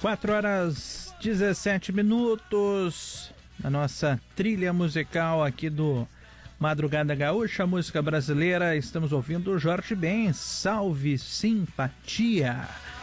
4h17, na nossa trilha musical aqui do Madrugada Gaúcha, música brasileira. Estamos ouvindo Jorge Ben, Salve Simpatia.